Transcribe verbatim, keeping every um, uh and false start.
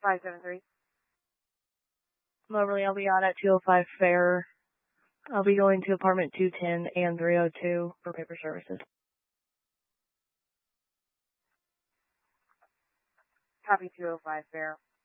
five seven three. Moberly, I'll be out at two oh five Fair. I'll be going to apartment two ten and three oh two for paper services. Copy two oh five Fair.